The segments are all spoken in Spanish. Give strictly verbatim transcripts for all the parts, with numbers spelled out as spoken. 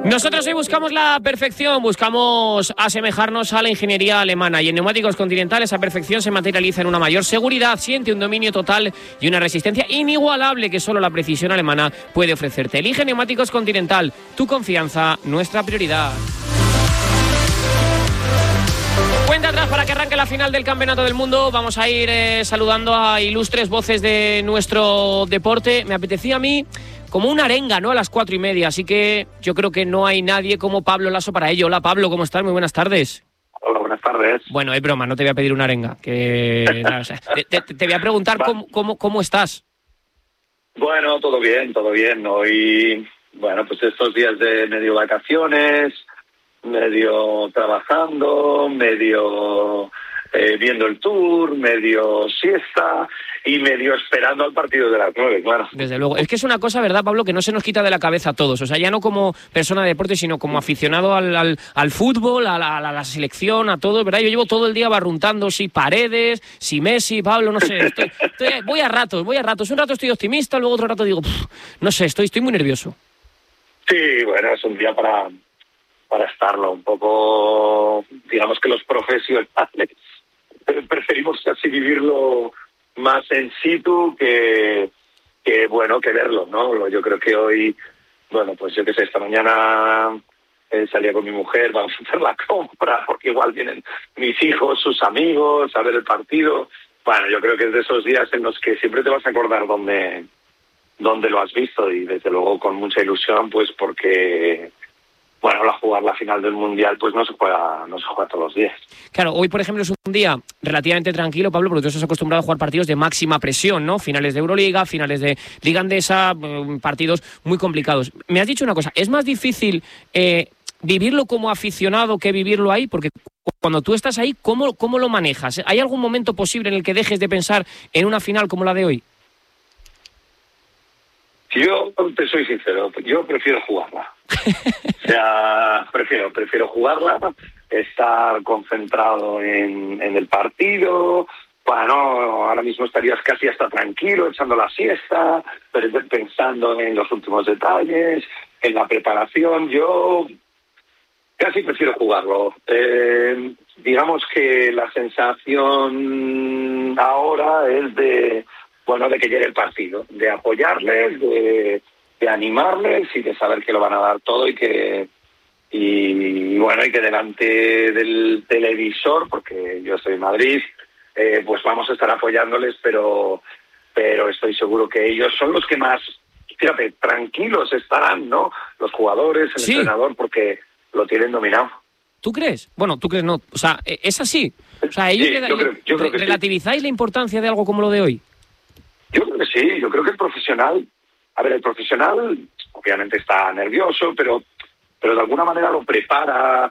Nosotros hoy buscamos la perfección, buscamos asemejarnos a la ingeniería alemana y en Neumáticos Continental esa perfección se materializa en una mayor seguridad, siente un dominio total y una resistencia inigualable que solo la precisión alemana puede ofrecerte. Elige Neumáticos Continental, tu confianza, nuestra prioridad. Cuenta atrás para que arranque la final del Campeonato del Mundo. Vamos a ir eh, saludando a ilustres voces de nuestro deporte. Me apetecía a mí como una arenga, ¿no? A las cuatro y media, así que yo creo que no hay nadie como Pablo Laso para ello. Hola Pablo, ¿cómo estás? Muy buenas tardes. Hola, buenas tardes. Bueno, es broma, no te voy a pedir una arenga. Que, no, o sea, te, te, te voy a preguntar cómo, cómo, cómo estás. Bueno, todo bien, todo bien. Hoy, bueno, pues estos días de medio vacaciones, medio trabajando, medio eh, viendo el tour, medio siesta y medio esperando al partido de las nueve, claro. Desde luego. Es que es una cosa, ¿verdad, Pablo?, que no se nos quita de la cabeza a todos. O sea, ya no como persona de deporte, sino como aficionado al, al, al fútbol, a la, a la selección, a todo, ¿verdad? Yo llevo todo el día barruntando si Paredes, si Messi, Pablo, no sé. Estoy, estoy, voy a ratos, voy a ratos. Un rato estoy optimista, luego otro rato digo, pff, no sé, estoy, estoy muy nervioso. Sí, bueno, es un día para, para estarlo. Un poco, digamos que los profesionales preferimos casi vivirlo más en situ que, que bueno, que verlo, ¿no? Yo creo que hoy, bueno, pues yo qué sé, esta mañana eh, salía con mi mujer, vamos a hacer la compra, porque igual vienen mis hijos, sus amigos, a ver el partido. Bueno, yo creo que es de esos días en los que siempre te vas a acordar dónde, dónde lo has visto y desde luego con mucha ilusión, pues porque... Bueno, la jugar la final del Mundial pues no se juega no se juega todos los días. Claro, hoy por ejemplo es un día relativamente tranquilo, Pablo, porque tú estás acostumbrado a jugar partidos de máxima presión, ¿no? Finales de Euroliga, finales de Liga Andesa, partidos muy complicados. Me has dicho una cosa, ¿es más difícil eh, vivirlo como aficionado que vivirlo ahí? Porque cuando tú estás ahí, ¿cómo, cómo lo manejas? ¿Hay algún momento posible en el que dejes de pensar en una final como la de hoy? Yo te soy sincero, yo prefiero jugarla. O sea, prefiero, prefiero jugarla, estar concentrado en, en el partido. Bueno, ahora mismo estarías casi hasta tranquilo, echando la siesta, pensando en los últimos detalles, en la preparación. Yo casi prefiero jugarlo. Eh, digamos que la sensación ahora es de... bueno, de que llegue el partido, de apoyarles, de, de animarles y de saber que lo van a dar todo y que y bueno y que delante del televisor, porque yo estoy en Madrid, eh, pues vamos a estar apoyándoles, pero pero estoy seguro que ellos son los que más, fíjate, tranquilos estarán, ¿no? Los jugadores, el sí. entrenador, porque lo tienen dominado. ¿Tú crees? Bueno, tú crees no, o sea, es así. O sea, ellos sí, le, yo creo, yo creo que relativizáis sí. la importancia de algo como lo de hoy. Yo creo que sí, yo creo que el profesional, a ver, el profesional obviamente está nervioso, pero pero de alguna manera lo prepara,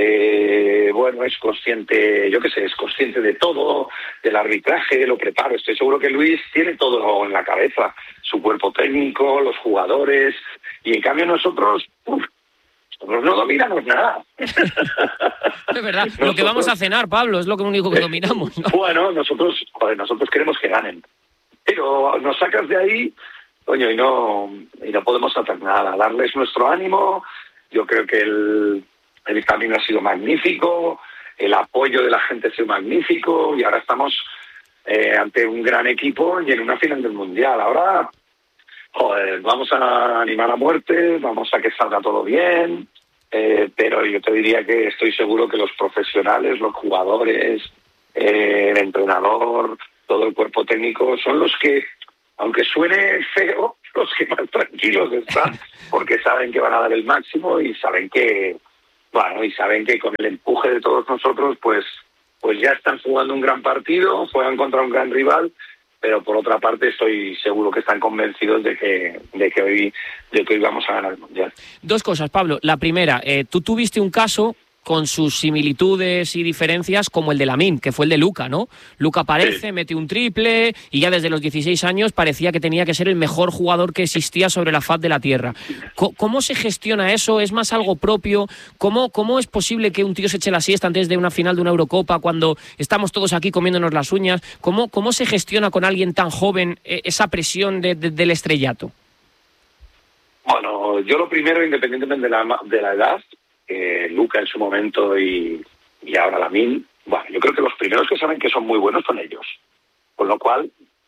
eh, bueno, es consciente, yo qué sé, es consciente de todo, del arbitraje, lo prepara. Estoy seguro que Luis tiene todo en la cabeza, su cuerpo técnico, los jugadores, y en cambio nosotros, uf, nosotros no dominamos nada. Es verdad, nosotros, lo que vamos a cenar, Pablo, es lo único que dominamos, ¿no? Bueno, nosotros, joder, nosotros queremos que ganen. Pero nos sacas de ahí, coño, y no, y no podemos hacer nada. Darles nuestro ánimo. Yo creo que el, el camino ha sido magnífico, el apoyo de la gente ha sido magnífico y ahora estamos eh, ante un gran equipo y en una final del Mundial. Ahora, joder, vamos a animar a muerte, vamos a que salga todo bien, eh, pero yo te diría que estoy seguro que los profesionales, los jugadores, eh, el entrenador, todo el cuerpo técnico son los que, aunque suene feo, los que más tranquilos están, porque saben que van a dar el máximo y saben que, bueno, y saben que con el empuje de todos nosotros, pues, pues ya están jugando un gran partido, juegan contra un gran rival, pero por otra parte estoy seguro que están convencidos de que, de que hoy, de que hoy vamos a ganar el Mundial. Dos cosas, Pablo. La primera, eh, tú tuviste un caso con sus similitudes y diferencias como el de Lamine, que fue el de Luka, ¿no? Luka aparece, sí. mete un triple y ya desde los dieciséis años parecía que tenía que ser el mejor jugador que existía sobre la faz de la tierra. ¿Cómo se gestiona eso? ¿Es más algo propio? ¿Cómo, cómo es posible que un tío se eche la siesta antes de una final de una Eurocopa cuando estamos todos aquí comiéndonos las uñas? ¿Cómo, cómo se gestiona con alguien tan joven esa presión de, de, del estrellato? Bueno, yo lo primero, independientemente de la, de la edad, eh, Luka en su momento y, y ahora Lamine, bueno, yo creo que los primeros que saben que son muy buenos son ellos. Con lo cual,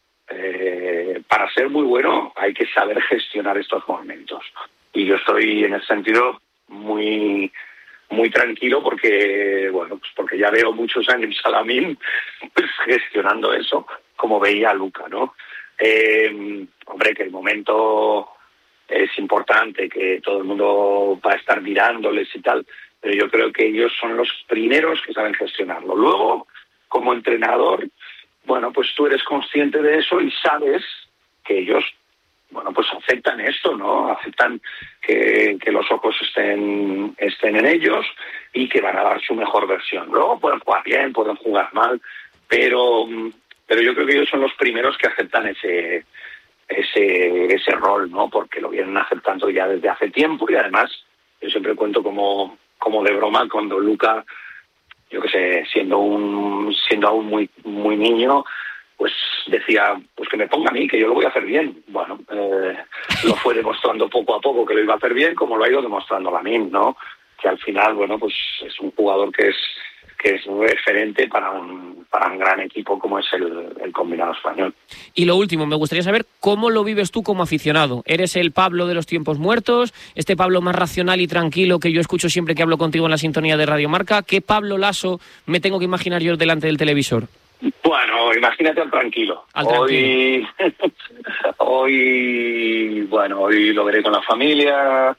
eh, para ser muy bueno hay que saber gestionar estos momentos. Y yo estoy en ese sentido muy muy tranquilo porque, bueno, pues porque ya veo muchos años a Lamine pues, gestionando eso, como veía a Luka, ¿no? Eh, hombre, que el momento es importante, que todo el mundo va a estar mirándoles y tal, pero yo creo que ellos son los primeros que saben gestionarlo. Luego, como entrenador, bueno, pues tú eres consciente de eso y sabes que ellos, bueno, pues aceptan esto, ¿no? Aceptan que, que los ojos estén, estén en ellos y que van a dar su mejor versión. Luego pueden jugar bien, pueden jugar mal, pero, pero yo creo que ellos son los primeros que aceptan ese... ese ese rol, ¿no? Porque lo vienen aceptando ya desde hace tiempo y además yo siempre cuento como como de broma cuando Luka, yo qué sé, siendo un siendo aún muy muy niño, pues decía, pues que me ponga a mí, que yo lo voy a hacer bien. Bueno, eh, lo fue demostrando poco a poco que lo iba a hacer bien, como lo ha ido demostrando Lamine, ¿no? Que al final, bueno, pues es un jugador que es que es referente para un para un gran equipo como es el, el combinado español. Y lo último, me gustaría saber cómo lo vives tú como aficionado. ¿Eres el Pablo de los tiempos muertos? ¿Este Pablo más racional y tranquilo que yo escucho siempre que hablo contigo en la sintonía de Radio Marca? ¿Qué Pablo Laso me tengo que imaginar yo delante del televisor? Bueno, imagínate al tranquilo. Al tranquilo. Hoy, hoy, bueno, hoy lo veré con la familia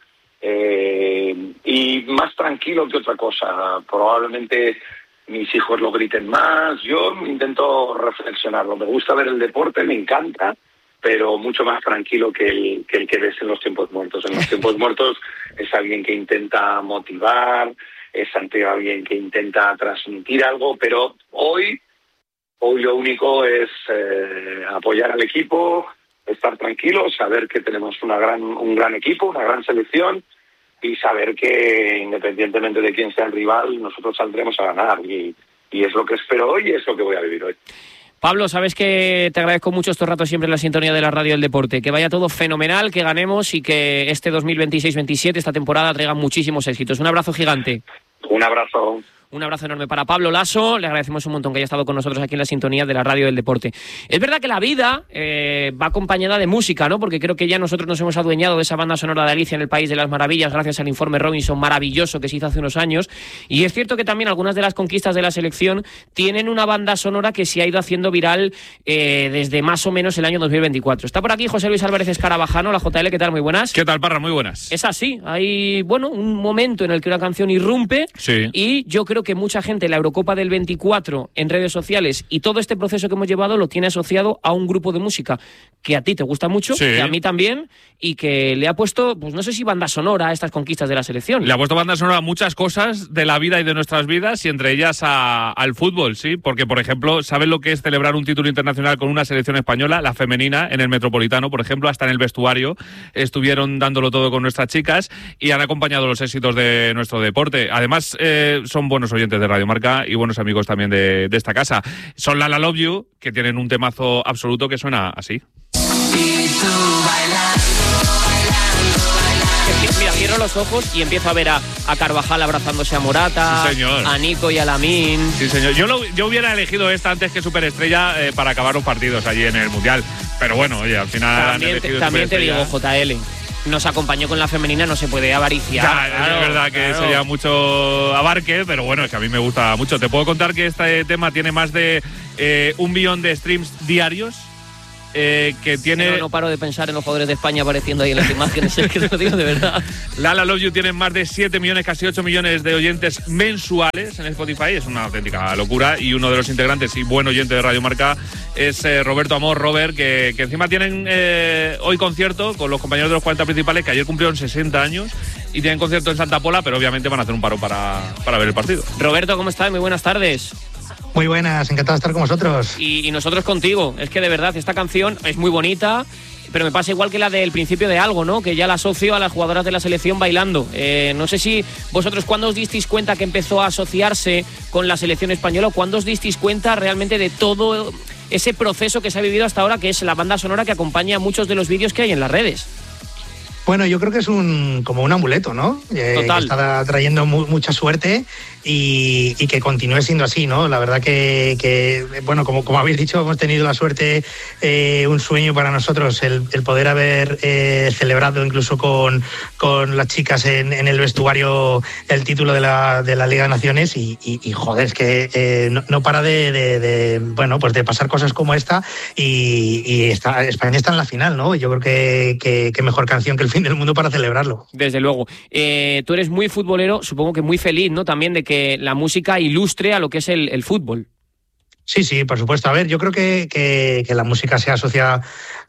eh, y más tranquilo que otra cosa. Probablemente mis hijos lo griten más. Yo intento reflexionarlo. Me gusta ver el deporte, me encanta, pero mucho más tranquilo que el que, el que ves en los tiempos muertos. En los tiempos muertos es alguien que intenta motivar, es alguien que intenta transmitir algo, pero hoy... Hoy lo único es eh, apoyar al equipo, estar tranquilos, saber que tenemos una gran, un gran equipo, una gran selección y saber que independientemente de quién sea el rival, nosotros saldremos a ganar y, y es lo que espero hoy y es lo que voy a vivir hoy. Pablo, sabes que te agradezco mucho estos ratos siempre en la sintonía de la radio del deporte. Que vaya todo fenomenal, que ganemos y que este dos mil veintiséis veintisiete, esta temporada, traiga muchísimos éxitos. Un abrazo gigante. Un abrazo. Un abrazo enorme para Pablo Laso. Le agradecemos un montón que haya estado con nosotros aquí en la sintonía de la radio del deporte. Es verdad que la vida eh, va acompañada de música, ¿no? Porque creo que ya nosotros nos hemos adueñado de esa banda sonora de Alicia en el País de las Maravillas gracias al informe Robinson maravilloso que se hizo hace unos años. Y es cierto que también algunas de las conquistas de la selección tienen una banda sonora que se ha ido haciendo viral eh, desde más o menos el año dos mil veinticuatro. Está por aquí José Luis Álvarez Escarabajano, la J L. ¿Qué tal? Muy buenas. ¿Qué tal, Parra? Muy buenas. Es así. Hay, bueno, un momento en el que una canción irrumpe sí. Y yo creo que mucha gente la Eurocopa del veinticuatro en redes sociales y todo este proceso que hemos llevado lo tiene asociado a un grupo de música que a ti te gusta mucho, sí. que a mí también, y que le ha puesto, pues no sé si banda sonora a estas conquistas de la selección. Le ha puesto banda sonora a muchas cosas de la vida y de nuestras vidas y entre ellas a, al fútbol, sí, porque por ejemplo, ¿sabes lo que es celebrar un título internacional con una selección española, la femenina, en el Metropolitano, por ejemplo, hasta en el vestuario estuvieron dándolo todo con nuestras chicas y han acompañado los éxitos de nuestro deporte. Además, eh, son buenos oyentes de Radio Marca y buenos amigos también de, de esta casa. Son La La Love You, que tienen un temazo absoluto que suena así. Mira, cierro los ojos y empiezo a ver a, a Carvajal abrazándose a Morata, sí, señor. A Nico y a Lamine. Sí, señor. Yo, lo, yo hubiera elegido esta antes que Superestrella eh, para acabar los partidos allí en el Mundial. Pero bueno, oye, al final También, han elegido también te digo, Superestrella. J L. Nos acompañó con la femenina, no se puede avariciar. Ya, claro, es verdad que claro. sería mucho abarque, pero bueno, es que a mí me gusta mucho. Te puedo contar que este tema tiene más de eh, un millón de streams diarios. Eh, que tiene... No, no paro de pensar en los jugadores de España apareciendo ahí en las imágenes, es que te lo digo de verdad. La La Love You tiene más de siete millones, casi ocho millones de oyentes mensuales en Spotify, es una auténtica locura, y uno de los integrantes y buen oyente de Radio Marca es eh, Roberto Amor, Robert, que, que encima tienen eh, hoy concierto con los compañeros de los cuarenta principales, que ayer cumplieron sesenta años, y tienen concierto en Santa Pola, pero obviamente van a hacer un paro para, para ver el partido. Roberto, ¿cómo estás? Muy buenas tardes. Muy buenas, encantado de estar con vosotros. Y, y nosotros contigo. Es que de verdad, esta canción es muy bonita, pero me pasa igual que la del principio de Algo, ¿no? Que ya la asocio a las jugadoras de la selección bailando. Eh, no sé si vosotros, ¿cuándo os disteis cuenta que empezó a asociarse con la selección española? ¿Cuándo os disteis cuenta realmente de todo ese proceso que se ha vivido hasta ahora, que es la banda sonora que acompaña a muchos de los vídeos que hay en las redes? Bueno, yo creo que es un como un amuleto, ¿no? Eh, Total. Que está trayendo mu mucha suerte y, y que continúe siendo así, ¿no? La verdad que, que bueno, como, como habéis dicho, hemos tenido la suerte, eh, un sueño para nosotros, el, el poder haber eh, celebrado incluso con, con las chicas en, en el vestuario el título de la, de la Liga de Naciones y, y, y joder, es que eh, no, no para de, de, de, bueno, pues de pasar cosas como esta y, y está, España está en la final, ¿no? Yo creo que, que, que mejor canción que el fin del mundo para celebrarlo. Desde luego. Eh, tú eres muy futbolero, supongo que muy feliz, ¿no? También de que la música ilustre a lo que es el, el fútbol. Sí, sí, por supuesto. A ver, yo creo que, que, que la música se asocia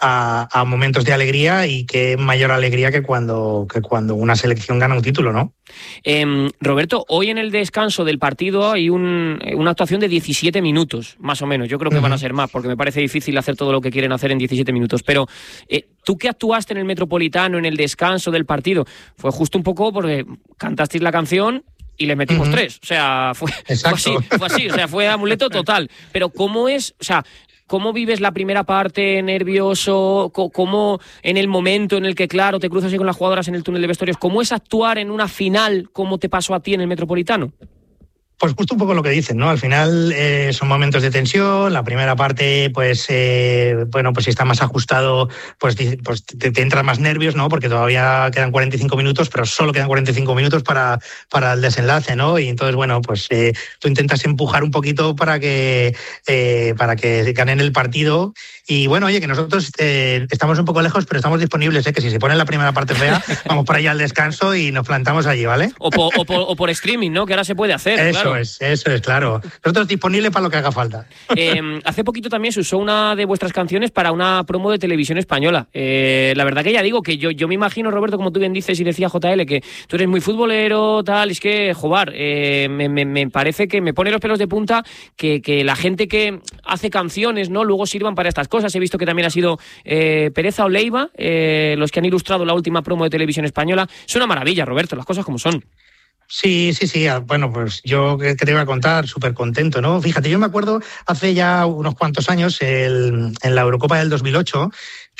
a, a momentos de alegría y que mayor alegría que cuando, que cuando una selección gana un título, ¿no? Eh, Roberto, hoy en el descanso del partido hay un, una actuación de diecisiete minutos, más o menos. Yo creo que uh-huh. van a ser más, porque me parece difícil hacer todo lo que quieren hacer en diecisiete minutos. Pero eh, tú que actuaste en el Metropolitano, en el descanso del partido, fue justo un poco porque cantasteis la canción y les metimos uh-huh. tres. O sea, fue, fue así, fue así, o sea, fue amuleto total. Pero ¿cómo es? O sea, ¿cómo vives la primera parte? ¿Nervioso? ¿Cómo en el momento en el que, claro, te cruzas ahí con las jugadoras en el túnel de vestuarios? ¿Cómo es actuar en una final como te pasó a ti en el Metropolitano? Pues justo un poco lo que dicen, ¿no? Al final eh, son momentos de tensión. La primera parte, pues, eh, bueno, pues si está más ajustado, pues, pues te, te entran más nervios, ¿no? Porque todavía quedan cuarenta y cinco minutos, pero solo quedan cuarenta y cinco minutos para, para el desenlace, ¿no? Y entonces, bueno, pues eh, tú intentas empujar un poquito para que, eh, para que ganen el partido. Y bueno, oye, que nosotros eh, estamos un poco lejos, pero estamos disponibles, ¿eh? Que si se pone la primera parte fea, vamos para allá al descanso y nos plantamos allí, ¿vale? O, po, o, por, o por streaming, ¿no? Que ahora se puede hacer, Eso claro. es, eso es, claro. Nosotros disponibles para lo que haga falta. Eh, hace poquito también se usó una de vuestras canciones para una promo de televisión española. Eh, la verdad que ya digo que yo, yo me imagino, Roberto, como tú bien dices y decía J L, que tú eres muy futbolero, tal, es que, joder, eh, me, me, me parece que me pone los pelos de punta que, que la gente que hace canciones, ¿no? Luego sirvan para estas cosas. He visto que también ha sido eh, Pereza o Leiva, eh, los que han ilustrado la última promo de televisión española. Es una maravilla, Roberto, las cosas como son. Sí, sí, sí. Bueno, pues yo que te iba a contar, súper contento, ¿no? Fíjate, yo me acuerdo hace ya unos cuantos años, el, en la Eurocopa del dos mil ocho,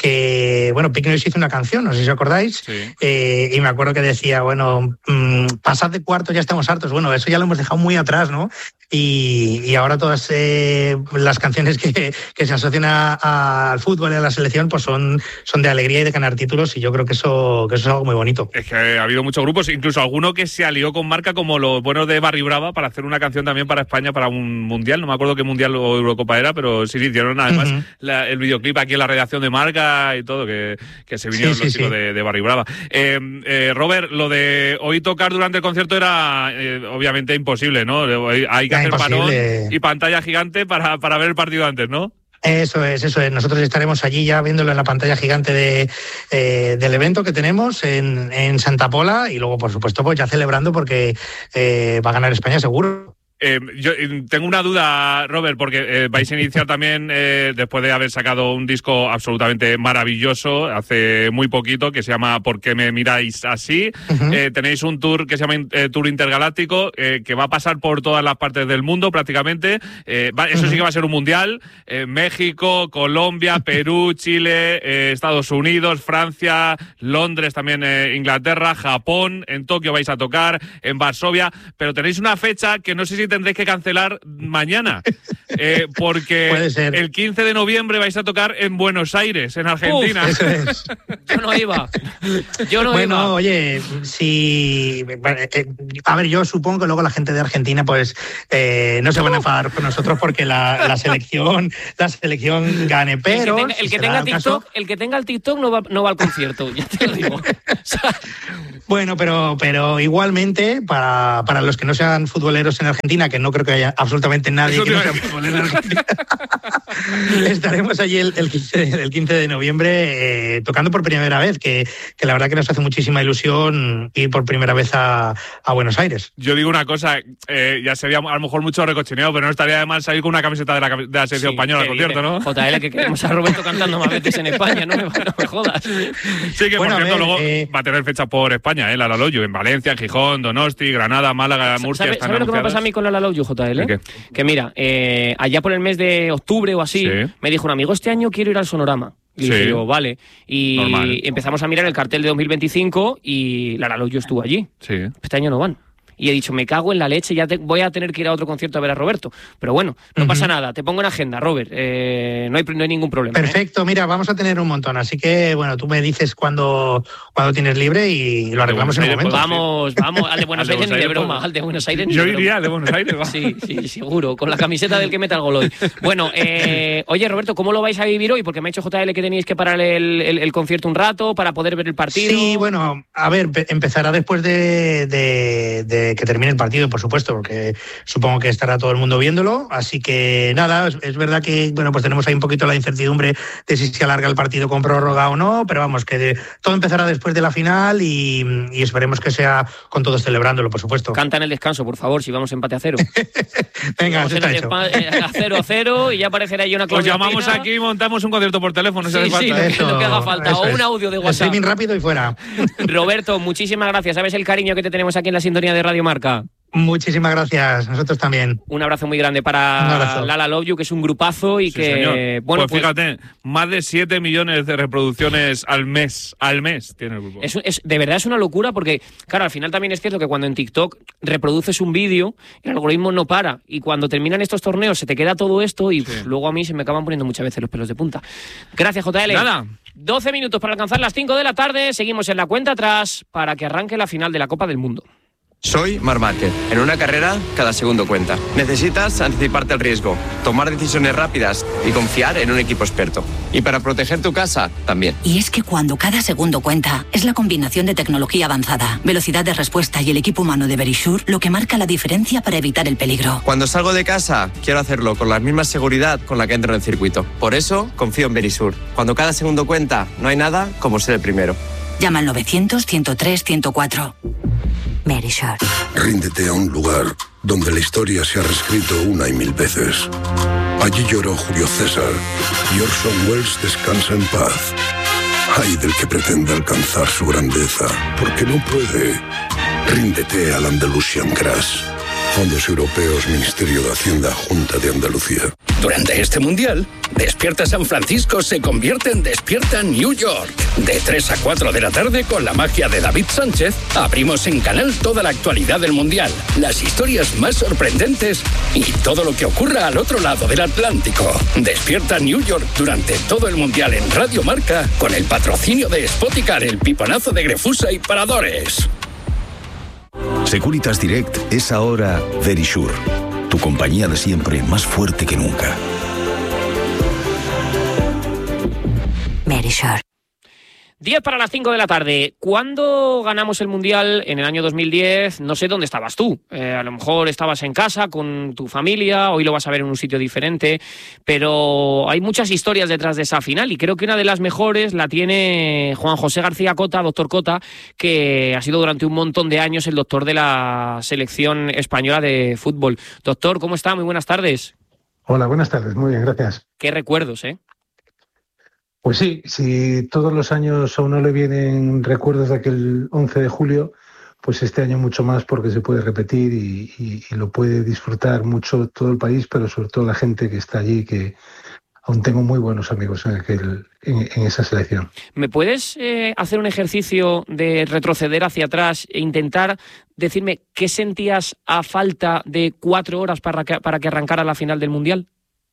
que, bueno, Pink Noise hizo una canción, no sé si os acordáis, sí. eh, y me acuerdo que decía, bueno, mmm, pasad de cuarto, ya estamos hartos. Bueno, eso ya lo hemos dejado muy atrás, ¿no? Y, y ahora todas eh, las canciones que, que se asocian a, a, al fútbol y a la selección pues son, son de alegría y de ganar títulos, y yo creo que eso, que eso es algo muy bonito. Es que ha habido muchos grupos, incluso alguno que se alió con marca como los buenos de Barry Brava para hacer una canción también para España, para un mundial, no me acuerdo qué mundial o Eurocopa era, pero sí, sí hicieron además uh-huh. la, el videoclip aquí en la redacción de marca y todo, que, que se vinieron sí, los sí, chicos sí. de, de Barry Brava. Eh, eh, Robert, lo de hoy tocar durante el concierto era eh, obviamente imposible, ¿no? Hay que hacer parón y pantalla gigante para, para ver el partido antes, ¿no? Eso es, eso es. Nosotros estaremos allí ya viéndolo en la pantalla gigante de, eh, del evento que tenemos en, en Santa Pola, y luego, por supuesto, pues ya celebrando porque eh, va a ganar España seguro. Eh, yo tengo una duda, Robert, porque eh, vais a iniciar también, eh, después de haber sacado un disco absolutamente maravilloso hace muy poquito, que se llama ¿Por qué me miráis así? Uh-huh. Eh, tenéis un tour que se llama eh, Tour Intergaláctico, eh, que va a pasar por todas las partes del mundo prácticamente. Eh, va, eso uh-huh. sí que va a ser un mundial. Eh, México, Colombia, Perú, Chile, eh, Estados Unidos, Francia, Londres, también eh, Inglaterra, Japón, en Tokio vais a tocar, en Varsovia, pero tenéis una fecha que no sé si tendréis que cancelar mañana, eh, porque el quince de noviembre vais a tocar en Buenos Aires, en Argentina. Uf, eso es. Yo no iba. Yo no bueno, iba. oye, si... A ver, yo supongo que luego la gente de Argentina pues eh, no se van a enfadar con nosotros porque la, la selección la selección gane, pero... El que tenga, el que tenga TikTok, caso... el que tenga el TikTok no va, no va al concierto, ya te lo digo. O sea... Bueno, pero, pero igualmente, para, para los que no sean futboleros en Argentina, que no creo que haya absolutamente nadie Eso que no sea futbolero en Argentina, estaremos allí el, el, quince, el quince de noviembre eh, tocando por primera vez, que, que la verdad que nos hace muchísima ilusión ir por primera vez a, a Buenos Aires. Yo digo una cosa, eh, ya sería a lo mejor mucho recochineo, pero no estaría de mal salir con una camiseta de la, de la selección sí, española al concierto, ¿no? J L, que queremos a Roberto cantando más veces en España, no me, no me jodas. Sí, que bueno, por cierto ver, luego eh... va a tener fecha por España, ¿eh? La Laloyu, en Valencia, en Gijón, Donosti, Granada, Málaga, Murcia. ¿Sabes sabe lo que me pasa a mí con la Laloyu, J L? ¿Qué? Que mira, eh, allá por el mes de octubre o así, sí. me dijo un amigo, este año quiero ir al Sonorama. Y dije Sí. yo, vale. Y Normal. empezamos a mirar el cartel de dos mil veinticinco y la La Love You estuvo allí. Sí. Este año no van. Y he dicho, me cago en la leche, ya te, voy a tener que ir a otro concierto a ver a Roberto. Pero bueno, no Ujú. pasa nada, te pongo en agenda, Robert. Eh, no, hay, no hay ningún problema. ¿eh? Perfecto, mira, vamos a tener un montón, así que bueno, tú me dices cuando, cuando tienes libre y lo arreglamos en un Buenos momento. Aires, Vamos, vamos, al de Buenos Al de Aires ni de Buenos Aires, broma, pues. al de Buenos Aires ni Yo de broma. iría al de Buenos Aires, va. Sí, sí, seguro, con la camiseta del que meta el gol hoy. Bueno, eh, oye, Roberto, ¿cómo lo vais a vivir hoy? Porque me ha dicho J L que teníais que parar el, el, el concierto un rato para poder ver el partido. Sí, bueno, a ver, pe- empezará después de, de- de que termine el partido, por supuesto, porque supongo que estará todo el mundo viéndolo. Así que nada, es, es verdad que bueno, pues tenemos ahí un poquito la incertidumbre de si se alarga el partido con prórroga o no, pero vamos, que de- todo empezará después de la final y, y esperemos que sea con todos celebrándolo, por supuesto. Canta en el descanso, por favor, si vamos empate a cero. Venga, Vamos eso en está el hecho. despa- eh, a cero a cero y ya aparecerá ahí una Os Claudia llamamos Pina. aquí y montamos un concierto por teléfono, no Sí, hace sí, falta. lo que- Eso, lo que haga falta, eso o es. un audio de WhatsApp. Streaming rápido y fuera. Roberto, muchísimas gracias. ¿Sabes el cariño que te tenemos aquí en la sintonía de Radio Marca? Muchísimas gracias, nosotros también. Un abrazo muy grande Un para abrazo. Lala Love You, que es un grupazo y Sí, que, señor. bueno, pues pues, fíjate, más de siete millones de reproducciones al mes. Al mes tiene el grupo. es, es- de verdad es una locura porque, claro, al final también es cierto que cuando en TikTok reproduces un vídeo, el algoritmo no para y cuando terminan estos torneos se te queda todo esto y pff, luego a mí se me acaban poniendo muchas veces los pelos de punta. Gracias, J L. Nada. doce minutos para alcanzar las cinco de la tarde. Seguimos en la cuenta atrás para que arranque la final de la Copa del Mundo. Soy Marc Márquez. En una carrera, cada segundo cuenta. Necesitas anticiparte al riesgo, tomar decisiones rápidas y confiar en un equipo experto. Y para proteger tu casa, también. Y es que cuando cada segundo cuenta, es la combinación de tecnología avanzada, velocidad de respuesta y el equipo humano de Verisure lo que marca la diferencia para evitar el peligro. Cuando salgo de casa, quiero hacerlo con la misma seguridad con la que entro en el circuito. Por eso, confío en Verisure. Cuando cada segundo cuenta, no hay nada como ser el primero. Llama al novecientos, ciento tres, ciento cuatro. Verisure. Ríndete a un lugar donde la historia se ha reescrito una y mil veces. Allí lloró Julio César y Orson Welles descansa en paz. Ay del que pretenda alcanzar su grandeza, porque no puede. Ríndete al Andalusian Crash. Fondos Europeos, Ministerio de Hacienda, Junta de Andalucía. Durante este Mundial, Despierta San Francisco se convierte en Despierta New York. De tres a cuatro de la tarde, con la magia de David Sánchez, abrimos en Canal toda la actualidad del Mundial, las historias más sorprendentes y todo lo que ocurra al otro lado del Atlántico. Despierta New York durante todo el Mundial en Radio Marca, con el patrocinio de Spoticar, el piponazo de Grefusa y Paradores. Securitas Direct es ahora Verisure, tu compañía de siempre más fuerte que nunca. Verisure. diez para las cinco de la tarde. ¿Cuándo ganamos el Mundial? En el año dos mil diez, no sé dónde estabas tú. Eh, a lo mejor estabas en casa con tu familia, hoy lo vas a ver en un sitio diferente, pero hay muchas historias detrás de esa final y creo que una de las mejores la tiene Juan José García Cota, doctor Cota, que ha sido durante un montón de años el doctor de la selección española de fútbol. Doctor, ¿cómo está? Muy buenas tardes. Hola, buenas tardes. Muy bien, gracias. Qué recuerdos, ¿eh? Pues sí, si todos los años a uno le vienen recuerdos de aquel once de julio, pues este año mucho más porque se puede repetir y, y, y lo puede disfrutar mucho todo el país, pero sobre todo la gente que está allí, que aún tengo muy buenos amigos en, aquel, en, en esa selección. ¿Me puedes eh, hacer un ejercicio de retroceder hacia atrás e intentar decirme qué sentías a falta de cuatro horas para que, para que arrancara la final del Mundial?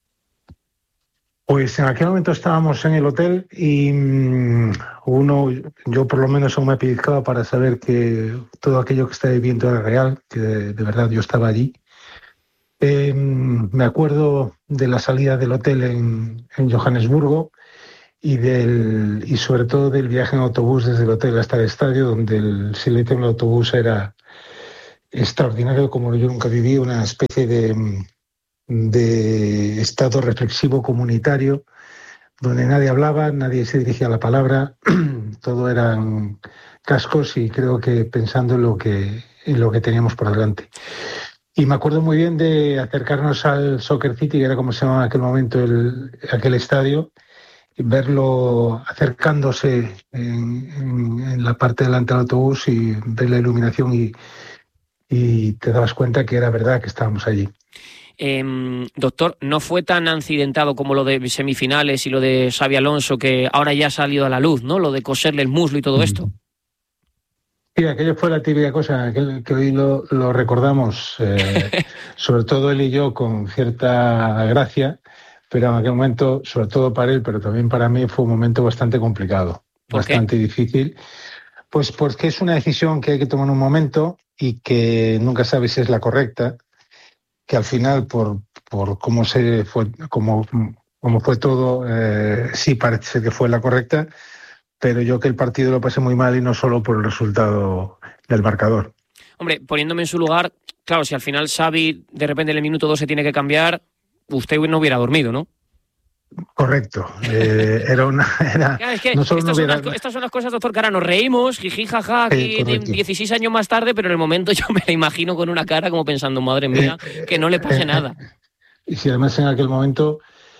Pues en aquel momento estábamos en el hotel y mmm, uno, yo por lo menos aún me pellizcaba para saber que todo aquello que estaba viviendo era real, que de, de verdad yo estaba allí. Eh, me acuerdo de la salida del hotel en, en Johannesburgo y, del, y sobre todo del viaje en autobús desde el hotel hasta el estadio, donde el silencio en el autobús era extraordinario, como yo nunca viví, una especie de... de estado reflexivo comunitario, donde nadie hablaba, nadie se dirigía la palabra, todo eran cascos y creo que pensando en lo que, en lo que teníamos por delante. Y me acuerdo muy bien de acercarnos al Soccer City, que era como se llamaba en aquel momento el, aquel estadio, y verlo acercándose en, en, en la parte delante del autobús y ver la iluminación y, y te dabas cuenta que era verdad que estábamos allí. Eh, doctor, ¿no fue tan accidentado como lo de semifinales y lo de Xabi Alonso, que ahora ya ha salido a la luz, ¿no? Lo de coserle el muslo y todo esto. Sí, aquello fue la típica cosa que, que hoy lo, lo recordamos, eh, sobre todo él y yo, con cierta gracia, pero en aquel momento, sobre todo para él, pero también para mí, fue un momento bastante complicado, bastante difícil. Pues porque es una decisión que hay que tomar en un momento y que nunca sabes si es la correcta, que al final, por, por cómo se fue, cómo, cómo fue todo, eh, sí parece que fue la correcta, pero yo que el partido lo pasé muy mal y no solo por el resultado del marcador. Hombre, poniéndome en su lugar, claro, si al final Xavi de repente en el minuto dos se tiene que cambiar, usted no hubiera dormido, ¿no? Correcto. Eh, era una... Era, claro, es que no solo estas, no hubiera... son las, estas son las cosas, doctor, que ahora nos reímos, jiji, jaja, aquí eh, dieciséis años más tarde, pero en el momento yo me la imagino con una cara como pensando, madre mía, eh, que no le pase eh, nada. Y si además en aquel momento...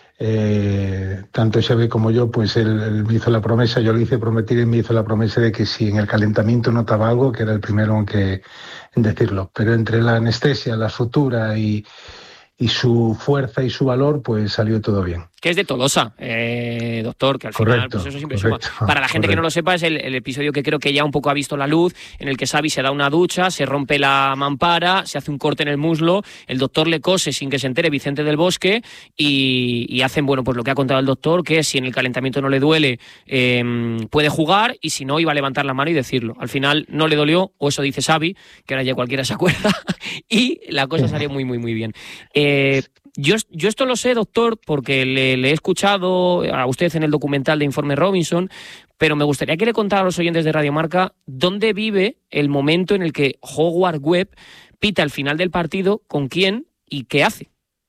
Eh, tanto Xavi como yo, pues él, él me hizo la promesa, yo le hice prometer y me hizo la promesa de que si en el calentamiento notaba algo, que era el primero en, que, en decirlo. Pero entre la anestesia, la sutura y, y su fuerza y su valor, pues salió todo bien. Que es de Tolosa, eh, doctor, que al correcto, final pues eso siempre correcto, suma. Para la gente correcto. Que no lo sepa, es el, el episodio que creo que ya un poco ha visto la luz, en el que Xavi se da una ducha, se rompe la mampara, se hace un corte en el muslo, el doctor le cose sin que se entere Vicente del Bosque y, y hacen, bueno, pues lo que ha contado el doctor, que si en el calentamiento no le duele, eh, puede jugar, y si no, iba a levantar la mano y decirlo. Al final no le dolió, o eso dice Xavi, que ahora ya cualquiera se acuerda, y la cosa salió muy, muy, muy bien. Eh, Yo, yo esto lo sé, doctor, porque le, le he escuchado a usted en el documental de Informe Robinson, pero me gustaría que le contara a los oyentes de Radio Marca dónde vive el momento en el que Howard Webb pita al final del partido, con quién y qué hace.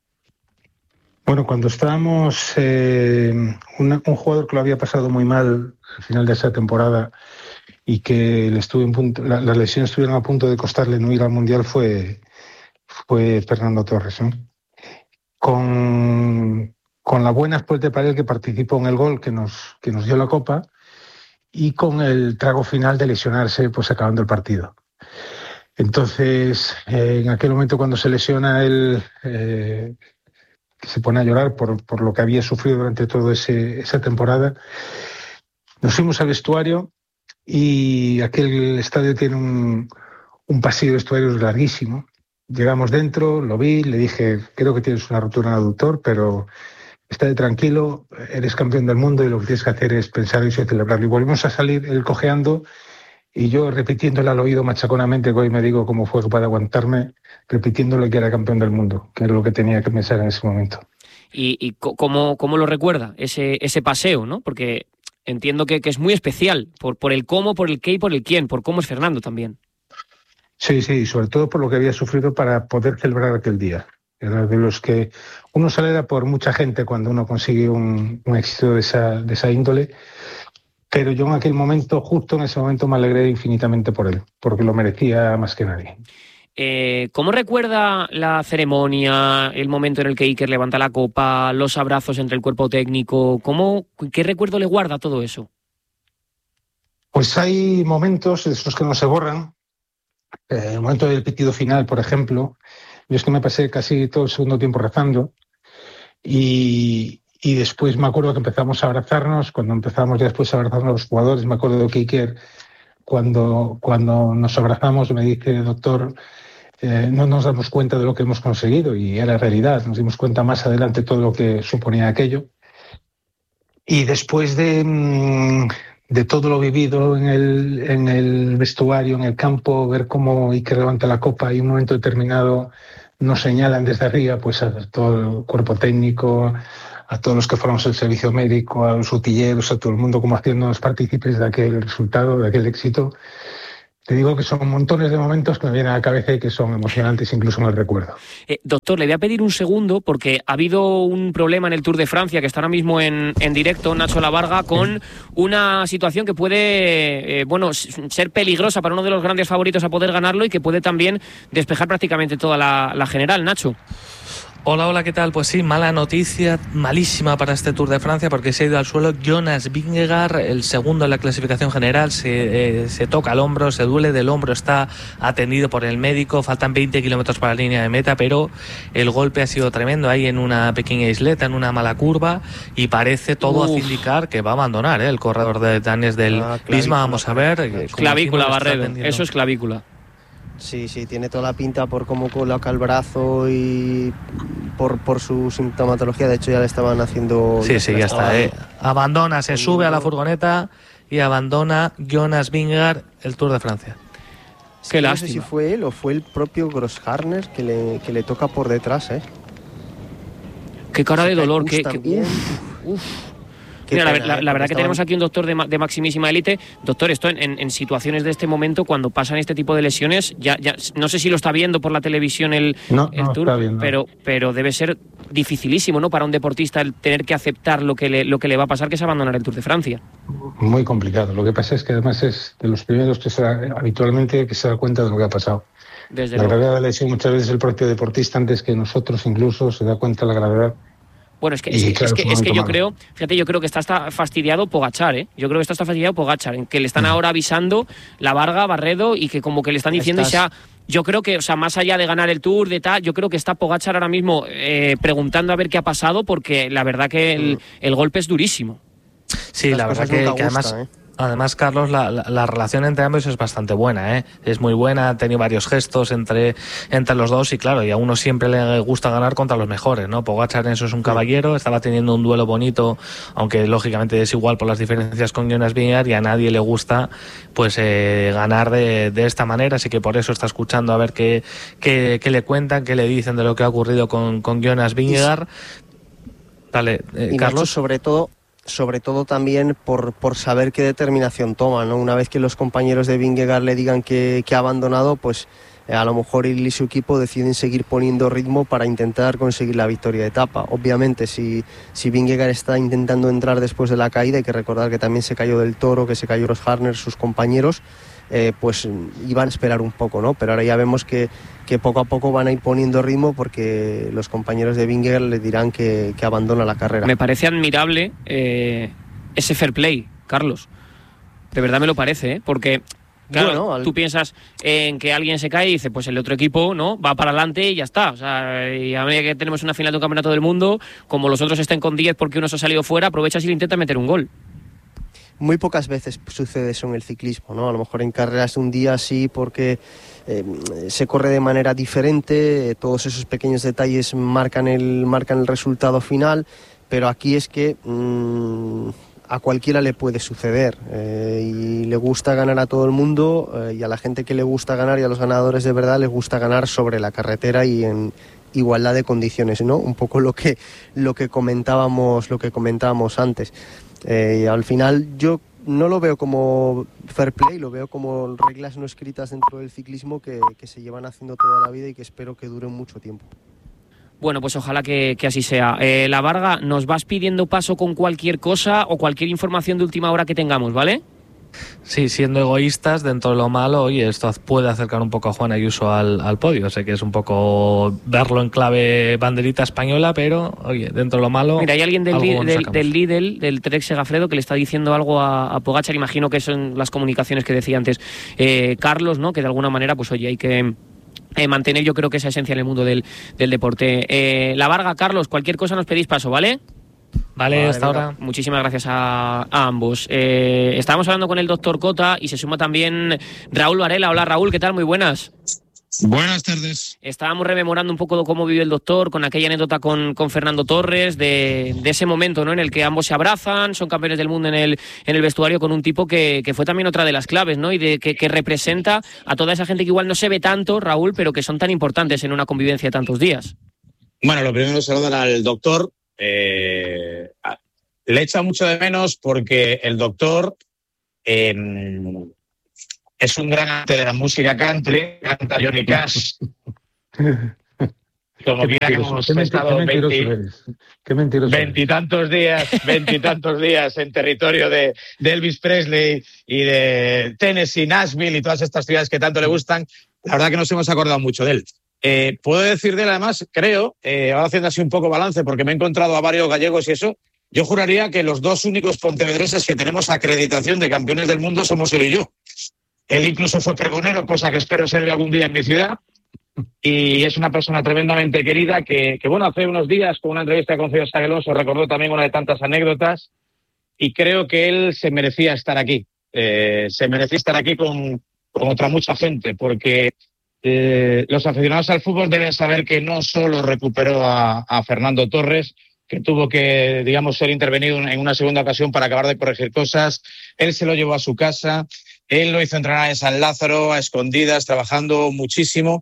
Bueno, cuando estábamos, eh, una, un jugador que lo había pasado muy mal al final de esa temporada y que le estuvo en punto, la, las lesiones estuvieron a punto de costarle no ir al Mundial fue, fue Fernando Torres, ¿no? Con, con la buena suerte para él que participó en el gol que nos, que nos dio la Copa y con el trago final de lesionarse pues acabando el partido. Entonces, eh, en aquel momento cuando se lesiona él, eh, que se pone a llorar por, por lo que había sufrido durante toda esa temporada, nos fuimos al vestuario y aquel estadio tiene un, un pasillo de vestuarios larguísimo. Llegamos dentro, lo vi, le dije, creo que tienes una rotura en el aductor, pero estate tranquilo, eres campeón del mundo y lo que tienes que hacer es pensar eso y celebrarlo. Y volvimos a salir, él cojeando y yo repitiéndole al oído machaconamente, que hoy me digo cómo fue para aguantarme, repitiéndole que era campeón del mundo, que era lo que tenía que pensar en ese momento. ¿Y, y cómo, cómo lo recuerda ese, ese paseo, ¿no? Porque entiendo que, que es muy especial, por, por el cómo, por el qué y por el quién, por cómo es Fernando también. Sí, sí, sobre todo por lo que había sufrido para poder celebrar aquel día. Era de los que uno se alegra por mucha gente cuando uno consigue un, un éxito de esa, de esa índole, pero yo en aquel momento, justo en ese momento, me alegré infinitamente por él, porque lo merecía más que nadie. Eh, ¿Cómo recuerda la ceremonia, el momento en el que Iker levanta la copa, los abrazos entre el cuerpo técnico? ¿Cómo, ¿Qué recuerdo le guarda todo eso? Pues hay momentos de esos que no se borran. Eh, el momento del pitido final, por ejemplo, yo es que me pasé casi todo el segundo tiempo rezando y, y después me acuerdo que empezamos a abrazarnos, cuando empezamos ya después a abrazarnos a los jugadores, me acuerdo que Iker, cuando, cuando nos abrazamos, me dice, doctor, eh, no nos damos cuenta de lo que hemos conseguido, y era realidad, nos dimos cuenta más adelante todo lo que suponía aquello. Y después de... Mmm, de todo lo vivido en el, en el vestuario, en el campo, ver cómo Iker levanta la copa y en un momento determinado nos señalan desde arriba pues a todo el cuerpo técnico, a todos los que formamos el servicio médico, a los utilleros, a todo el mundo como haciéndonos partícipes de aquel resultado, de aquel éxito. Te digo que son montones de momentos que me vienen a la cabeza y que son emocionantes, incluso me recuerdo. Eh, doctor, le voy a pedir un segundo porque ha habido un problema en el Tour de Francia que está ahora mismo en, en directo, Nacho Lavarga, con una situación que puede eh, bueno, ser peligrosa para uno de los grandes favoritos a poder ganarlo y que puede también despejar prácticamente toda la, la general. Nacho. Hola, hola, ¿qué tal? Pues sí, mala noticia, malísima para este Tour de Francia porque se ha ido al suelo Jonas Vingegaard, el segundo en la clasificación general, se, eh, se toca el hombro, se duele del hombro, está atendido por el médico, faltan veinte kilómetros para la línea de meta, pero el golpe ha sido tremendo ahí en una pequeña isleta, en una mala curva, y parece todo hace indicar que va a abandonar ¿eh? el corredor de danés del ah, Visma. Vamos a ver. Eh, clavícula, Barredo, eso es clavícula. Sí, sí, tiene toda la pinta por cómo coloca el brazo y por, por su sintomatología. De hecho, ya le estaban haciendo... Sí, sí, ya está. Eh. Abandona, se sube a la furgoneta y abandona Jonas Vingegaard el Tour de Francia. Sí, Qué lástima. No sé si fue él o fue el propio Grossharner que le, que le toca por detrás, ¿eh? Qué cara de dolor, qué... qué uf, uf. Mira, la, la, la verdad que tenemos aquí un doctor de, de maximísima élite. Doctor, esto en, en, en situaciones de este momento, cuando pasan este tipo de lesiones, ya, ya no sé si lo está viendo por la televisión el, no, el no Tour, está viendo. pero, pero debe ser dificilísimo, ¿no? Para un deportista el tener que aceptar lo que, le, lo que le va a pasar, que es abandonar el Tour de Francia. Muy complicado. Lo que pasa es que además es de los primeros que se da, habitualmente que se da cuenta de lo que ha pasado. Desde la luego. gravedad de la lesión muchas veces el propio deportista, antes que nosotros incluso, se da cuenta de la gravedad. Bueno, es que, es, y, que, claro, es que, es que yo malo. creo, fíjate, yo creo que está, está fastidiado Pogačar, ¿eh? Yo creo que está, está fastidiado Pogačar, en que le están mm. ahora avisando la Varga, Barredo, y que como que le están diciendo Estás... y sea, yo creo que, o sea, más allá de ganar el Tour, de tal, yo creo que está Pogačar ahora mismo eh, preguntando a ver qué ha pasado, porque la verdad que el, el golpe es durísimo. Sí, Las la verdad que, que además... Gusta, ¿eh? Además, Carlos, la, la, la relación entre ambos es bastante buena, ¿eh? Es muy buena, ha tenido varios gestos entre, entre los dos y claro, y a uno siempre le gusta ganar contra los mejores, ¿no? Pogačar en eso es un caballero, estaba teniendo un duelo bonito, aunque lógicamente es igual por las diferencias con Jonas Vingegaard, y a nadie le gusta pues eh, ganar de, de esta manera, así que por eso está escuchando a ver qué, qué, qué le cuentan, qué le dicen de lo que ha ocurrido con, con Jonas Vingegaard. Dale, eh, y Carlos. Nacho, sobre todo... sobre todo también por, por saber qué determinación toma, ¿no? Una vez que los compañeros de Vingegaard le digan que, que ha abandonado, pues eh, a lo mejor él y su equipo deciden seguir poniendo ritmo para intentar conseguir la victoria de etapa. Obviamente, si, si Vingegaard está intentando entrar después de la caída, hay que recordar que también se cayó del Toro, que se cayó Grossharner, sus compañeros, eh, pues iban a esperar un poco, ¿no? Pero ahora ya vemos que, que poco a poco van a ir poniendo ritmo porque los compañeros de Vingegaard le dirán que, que abandona la carrera. Me parece admirable eh, ese fair play, Carlos. De verdad me lo parece, ¿eh? Porque claro, bueno, al... tú piensas en que alguien se cae y dice, pues el otro equipo no va para adelante y ya está. O sea, y a medida que tenemos una final de un campeonato del mundo, como los otros estén con diez porque uno se ha salido fuera, aprovechas y le intenta meter un gol. Muy pocas veces sucede eso en el ciclismo, ¿no? A lo mejor en carreras un día sí porque eh, se corre de manera diferente, eh, todos esos pequeños detalles marcan el, marcan el resultado final, pero aquí es que mmm, a cualquiera le puede suceder eh, y le gusta ganar a todo el mundo eh, y a la gente que le gusta ganar y a los ganadores de verdad les gusta ganar sobre la carretera y en igualdad de condiciones, ¿no? Un poco lo que, lo que comentábamos, lo que comentábamos antes. Eh, y al final yo no lo veo como fair play, lo veo como reglas no escritas dentro del ciclismo que, que se llevan haciendo toda la vida y que espero que duren mucho tiempo. Bueno, pues ojalá que, que así sea. Eh, La Varga, nos vas pidiendo paso con cualquier cosa o cualquier información de última hora que tengamos, ¿vale? Sí, siendo egoístas, dentro de lo malo, oye, esto puede acercar un poco a Juan Ayuso al, al podio. Sé que es un poco verlo en clave banderita española, pero, oye, dentro de lo malo... Mira, hay alguien del, li, del, del Lidl, del Trek Segafredo, que le está diciendo algo a, a Pogačar. Imagino que son las comunicaciones que decía antes eh, Carlos, ¿no? Que de alguna manera, pues oye, hay que... Eh, mantener, yo creo que esa esencia en el mundo del, del deporte. Eh, La Varga, Carlos, cualquier cosa nos pedís paso, ¿vale? Vale, vale, hasta ahora. Muchísimas gracias a, a ambos. Eh, estábamos hablando con el doctor Cota y se suma también Raúl Varela. Hola Raúl, ¿qué tal? Muy buenas. Buenas tardes. Estábamos rememorando un poco de cómo vivió el doctor con aquella anécdota con, con Fernando Torres, de, de ese momento, ¿no? En el que ambos se abrazan, son campeones del mundo en el, en el vestuario, con un tipo que, que fue también otra de las claves, ¿no? Y de, que, que representa a toda esa gente que igual no se ve tanto, Raúl, pero que son tan importantes en una convivencia de tantos días. Bueno, lo primero es saludar al doctor. Eh, le echa mucho de menos porque el doctor eh, es un gran amante de la música country, canta Johnny Cash. Como quiera que hemos estado veintitantos días, veintitantos días en territorio de, de Elvis Presley y de Tennessee, Nashville y todas estas ciudades que tanto le gustan, la verdad que nos hemos acordado mucho de él. Eh, puedo decir de él, además, creo, eh, ahora haciendo así un poco balance, porque me he encontrado a varios gallegos y eso, yo juraría que los dos únicos pontevedreses que tenemos acreditación de campeones del mundo somos él y yo. Él incluso fue pregonero, cosa que espero ser algún día en mi ciudad, y es una persona tremendamente querida que, que bueno, hace unos días con una entrevista con César Aguilón recordó también una de tantas anécdotas, y creo que él se merecía estar aquí, eh, se merecía estar aquí con, con otra mucha gente, porque eh, los aficionados al fútbol deben saber que no solo recuperó a, a Fernando Torres, que tuvo que, digamos, ser intervenido en una segunda ocasión para acabar de corregir cosas, él se lo llevó a su casa, él lo hizo entrenar en San Lázaro, a escondidas, trabajando muchísimo,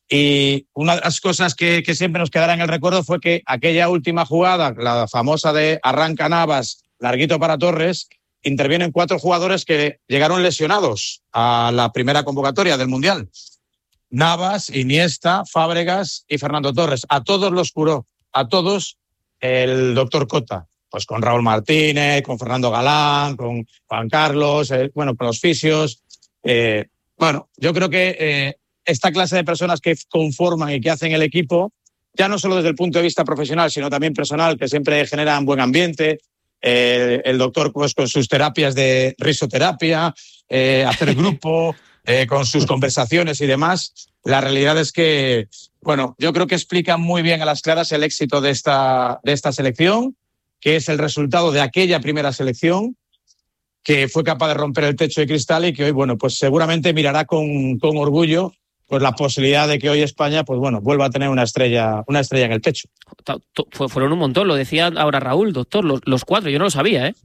y una de las cosas que, que siempre nos quedará en el recuerdo fue que aquella última jugada, la famosa de arranca Navas, larguito para Torres, intervienen cuatro jugadores que llegaron lesionados a la primera convocatoria del Mundial. Navas, Iniesta, Fábregas y Fernando Torres. A todos los curó, a todos el doctor Cota. Pues con Raúl Martínez, con Fernando Galán, con Juan Carlos, eh, bueno, con los fisios. Eh, bueno, yo creo que eh, esta clase de personas que conforman y que hacen el equipo, ya no solo desde el punto de vista profesional, sino también personal, que siempre generan buen ambiente. Eh, el doctor pues con sus terapias de risoterapia, eh, hacer grupo, eh, con sus conversaciones y demás. La realidad es que, bueno, yo creo que explica muy bien a las claras el éxito de esta, de esta selección, que es el resultado de aquella primera selección, que fue capaz de romper el techo de cristal y que hoy, bueno, pues seguramente mirará con, con orgullo pues la posibilidad de que hoy España, pues bueno, vuelva a tener una estrella, una estrella en el pecho. Fueron un montón, lo decía ahora Raúl, doctor, los, los cuatro, yo no lo sabía, ¿eh?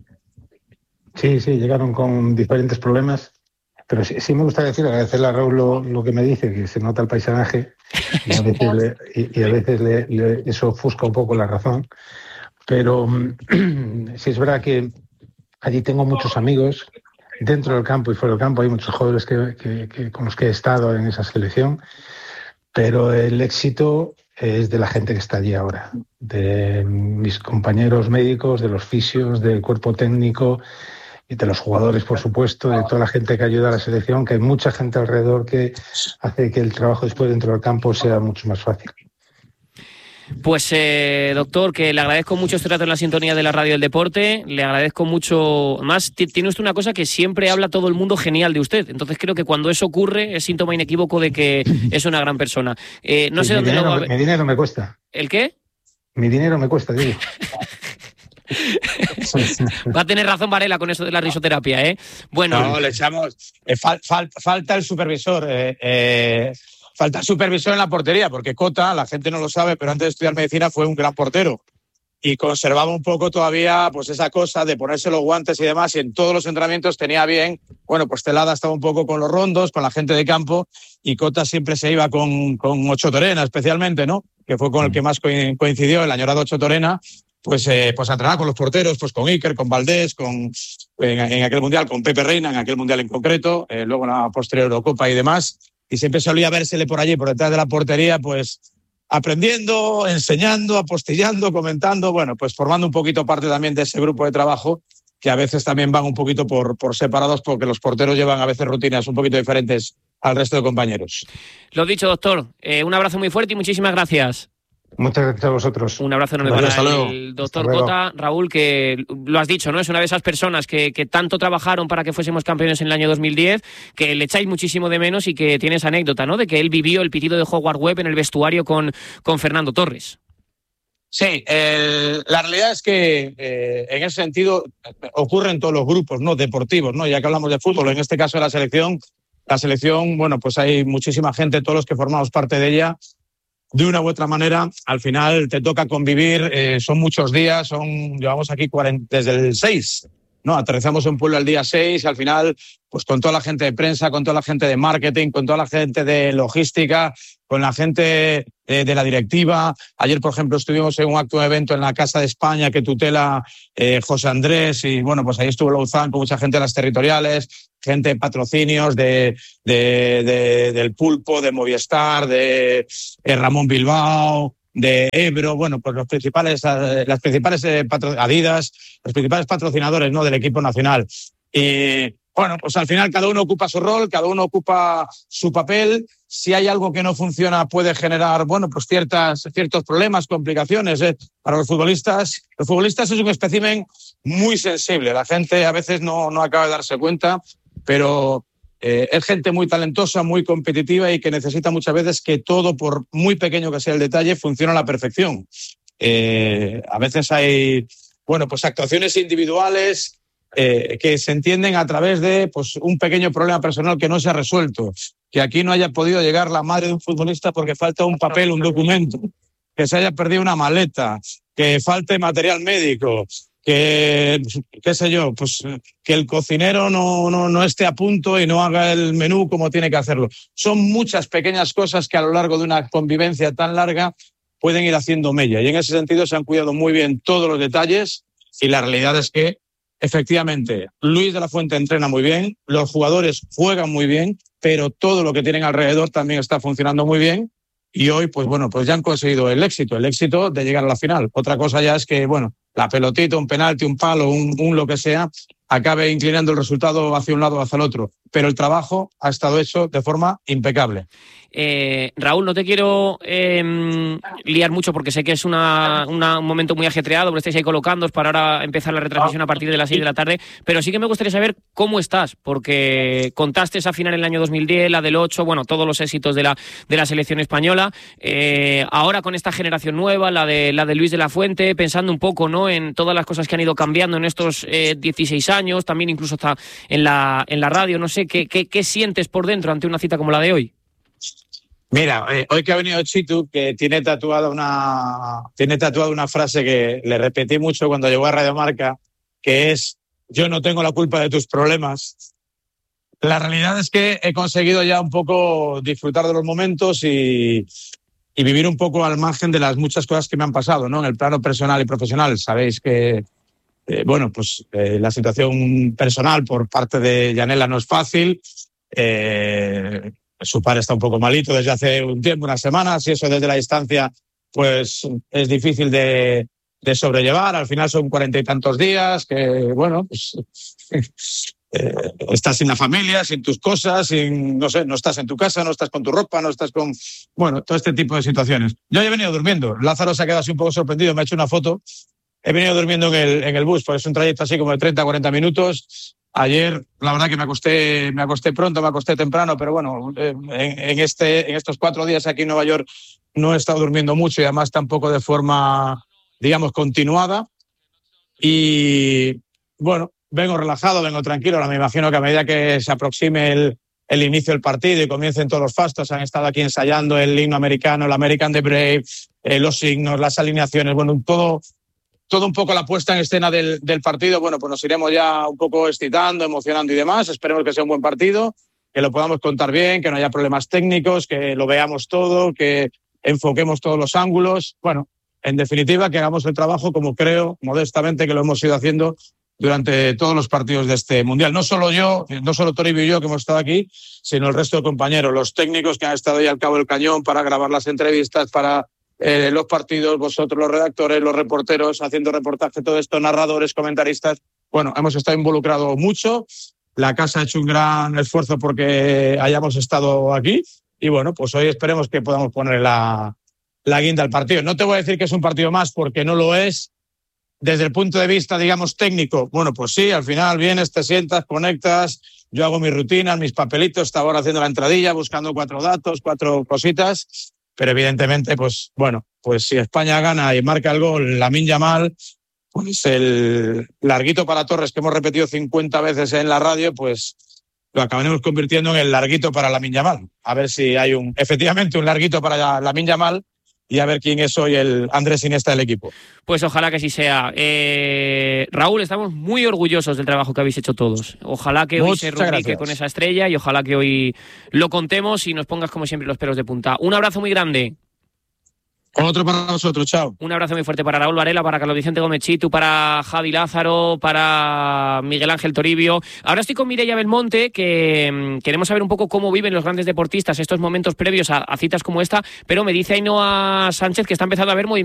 Sí, sí, llegaron con diferentes problemas, pero sí, sí me gusta decir, agradecerle a Raúl lo, lo que me dice, que se nota el paisanaje, y a veces, le, y, y a veces le, le, eso ofusca un poco la razón, pero sí es verdad que allí tengo muchos amigos, dentro del campo y fuera del campo hay muchos jugadores que, que, que, con los que he estado en esa selección, pero el éxito es de la gente que está allí ahora, de mis compañeros médicos, de los fisios, del cuerpo técnico y de los jugadores, por supuesto, de toda la gente que ayuda a la selección, que hay mucha gente alrededor que hace que el trabajo después dentro del campo sea mucho más fácil. Pues, eh, doctor, que le agradezco mucho este rato en la sintonía de la Radio del Deporte, le agradezco mucho. Más tiene usted una cosa que siempre habla todo el mundo genial de usted, entonces creo que cuando eso ocurre es síntoma inequívoco de que es una gran persona. Eh, no sí, sé mi dónde dinero, lo va a ver. Mi dinero me cuesta. ¿El qué? Mi dinero me cuesta, digo. Va a tener razón Varela con eso de la risoterapia, ¿eh? Bueno. No, le echamos. Eh, fal, fal, falta el supervisor. Eh, eh, falta el supervisor en la portería, porque Cota, la gente no lo sabe, pero antes de estudiar medicina fue un gran portero. Y conservaba un poco todavía pues esa cosa de ponerse los guantes y demás, y en todos los entrenamientos tenía bien, bueno, pues Telada estaba un poco con los rondos, con la gente de campo, y Cota siempre se iba con, con Ocho Torena, especialmente, ¿no? Que fue con el que más coincidió, el añorado Ocho Torena, pues, eh, pues a entrenar con los porteros, pues con Iker, con Valdés, con, en, en aquel mundial, con Pepe Reina, en aquel mundial en concreto, eh, luego en la posterior Eurocopa y demás, y siempre solía vérsele por allí, por detrás de la portería, pues aprendiendo, enseñando, apostillando, comentando, bueno, pues formando un poquito parte también de ese grupo de trabajo, que a veces también van un poquito por, por separados, porque los porteros llevan a veces rutinas un poquito diferentes al resto de compañeros. Lo dicho, doctor, eh, un abrazo muy fuerte y muchísimas gracias. Muchas gracias a vosotros. Un abrazo enorme para el doctor Cota. Raúl, que lo has dicho, ¿no? Es una de esas personas que, que tanto trabajaron para que fuésemos campeones en el año dos mil diez, que le echáis muchísimo de menos y que tienes anécdota, ¿no? De que él vivió el pitido de Howard Webb en el vestuario con, con Fernando Torres. Sí, el, la realidad es que eh, en ese sentido ocurre en todos los grupos, ¿no? Deportivos, ¿no? Ya que hablamos de fútbol, en este caso de la selección, la selección, bueno, pues hay muchísima gente, todos los que formamos parte de ella. De una u otra manera, al final te toca convivir, eh, son muchos días, son llevamos aquí cuarenta, desde el seis, ¿no? Aterrizamos en Puebla el día seis y al final, pues con toda la gente de prensa, con toda la gente de marketing, con toda la gente de logística, con la gente eh, de la directiva. Ayer, por ejemplo, estuvimos en un acto de evento en la Casa de España que tutela eh, José Andrés y, bueno, pues ahí estuvo Louzán con mucha gente de las territoriales, gente de patrocinios de, de, de, del Pulpo, de Movistar, de eh, Ramón Bilbao, de Ebro, bueno, pues los principales, las principales eh, patro, Adidas, los principales patrocinadores, ¿no? Del equipo nacional. Y bueno, pues al final cada uno ocupa su rol, cada uno ocupa su papel. Si hay algo que no funciona puede generar, bueno, pues ciertas, ciertos problemas, complicaciones ¿eh? para los futbolistas. Los futbolistas es un espécimen muy sensible. La gente a veces no, no acaba de darse cuenta, pero eh, es gente muy talentosa, muy competitiva y que necesita muchas veces que todo, por muy pequeño que sea el detalle, funcione a la perfección. Eh, a veces hay, bueno, pues actuaciones individuales eh, que se entienden a través de pues, un pequeño problema personal que no se ha resuelto. Que aquí no haya podido llegar la madre de un futbolista porque falta un papel, un documento, que se haya perdido una maleta, que falte material médico, que, qué sé yo, pues que el cocinero no, no, no esté a punto y no haga el menú como tiene que hacerlo. Son muchas pequeñas cosas que a lo largo de una convivencia tan larga pueden ir haciendo mella. Y en ese sentido se han cuidado muy bien todos los detalles y la realidad es que, efectivamente, Luis de la Fuente entrena muy bien, los jugadores juegan muy bien, pero todo lo que tienen alrededor también está funcionando muy bien y hoy, pues bueno, pues ya han conseguido el éxito, el éxito de llegar a la final. Otra cosa ya es que, bueno, la pelotita, un penalti, un palo, un, un lo que sea, acabe inclinando el resultado hacia un lado o hacia el otro. Pero el trabajo ha estado hecho de forma impecable. Eh, Raúl, no te quiero eh, liar mucho porque sé que es una, una, un momento muy ajetreado, porque estáis ahí colocándoos para ahora empezar la retransmisión a partir de las seis de la tarde, pero sí que me gustaría saber cómo estás, porque contaste esa final en el año dos mil diez, la del ocho, bueno, todos los éxitos de la, de la selección española, eh, ahora con esta generación nueva, la de, la de Luis de la Fuente, pensando un poco, ¿no?, en todas las cosas que han ido cambiando en estos eh, dieciséis años, también incluso está en la, en la radio, no sé, ¿qué, qué, qué sientes por dentro ante una cita como la de hoy? Mira, eh, hoy que ha venido Chitu, que tiene tatuada una tiene tatuada una frase que le repetí mucho cuando llegó a Radio Marca, que es: yo no tengo la culpa de tus problemas. La realidad es que he conseguido ya un poco disfrutar de los momentos y, y vivir un poco al margen de las muchas cosas que me han pasado, ¿no? En el plano personal y profesional. Sabéis que, eh, bueno, pues eh, la situación personal por parte de Yanela no es fácil. Eh, Su padre está un poco malito desde hace un tiempo, unas semanas, y eso desde la distancia pues es difícil de, de sobrellevar. Al final son cuarenta y tantos días que, bueno, pues eh, estás sin la familia, sin tus cosas, sin, no sé, no estás en tu casa, no estás con tu ropa, no estás con, bueno, todo este tipo de situaciones. Yo he venido durmiendo. Lázaro se ha quedado así un poco sorprendido, me ha hecho una foto. He venido durmiendo en el, en el bus, pues es un trayecto así como de treinta a cuarenta minutos. Ayer, la verdad que me acosté, me acosté pronto, me acosté temprano, pero bueno, en, en, este, en estos cuatro días aquí en Nueva York no he estado durmiendo mucho y además tampoco de forma, digamos, continuada. Y bueno, vengo relajado, vengo tranquilo. Ahora me imagino que a medida que se aproxime el, el inicio del partido y comiencen todos los fastos, han estado aquí ensayando el himno americano, el American the Brave, eh, los signos, las alineaciones, bueno, todo... todo un poco la puesta en escena del, del partido. Bueno, pues nos iremos ya un poco excitando, emocionando y demás. Esperemos que sea un buen partido, que lo podamos contar bien, que no haya problemas técnicos, que lo veamos todo, que enfoquemos todos los ángulos. Bueno, en definitiva, que hagamos el trabajo como creo, modestamente, que lo hemos ido haciendo durante todos los partidos de este Mundial. No solo yo, no solo Toribio y yo que hemos estado aquí, sino el resto de compañeros, los técnicos que han estado ahí al cabo del cañón para grabar las entrevistas, para... Eh, los partidos, vosotros los redactores, los reporteros, haciendo reportaje, todo esto, narradores, comentaristas. Bueno, hemos estado involucrados mucho. La casa ha hecho un gran esfuerzo porque hayamos estado aquí. Y bueno, pues hoy esperemos que podamos poner la, la guinda al partido. No te voy a decir que es un partido más porque no lo es. Desde el punto de vista, digamos, técnico, bueno, pues sí, al final vienes, te sientas, conectas. Yo hago mis rutinas, mis papelitos, estaba ahora haciendo la entradilla, buscando cuatro datos, cuatro cositas. Pero evidentemente, pues bueno, pues si España gana y marca el gol Lamine Yamal, pues el larguito para Torres que hemos repetido cincuenta veces en la radio, pues lo acabaremos convirtiendo en el larguito para Lamine Yamal. A ver si hay un, efectivamente, un larguito para Lamine Yamal y a ver quién es hoy el Andrés Iniesta del equipo. Pues ojalá que sí sea. Eh, Raúl, estamos muy orgullosos del trabajo que habéis hecho todos. Ojalá que hoy Muchas se rubrique gracias. Con esa estrella y ojalá que hoy lo contemos y nos pongas como siempre los pelos de punta. Un abrazo muy grande. Otro para nosotros, chao. Un abrazo muy fuerte para Raúl Varela, para Carlos Vicente Gómez Chitu, para Javi Lázaro, para Miguel Ángel Toribio. Ahora estoy con Mireia Belmonte, que mmm, queremos saber un poco cómo viven los grandes deportistas estos momentos previos a, a citas como esta, pero me dice Ainhoa Sánchez que está empezando a haber movimientos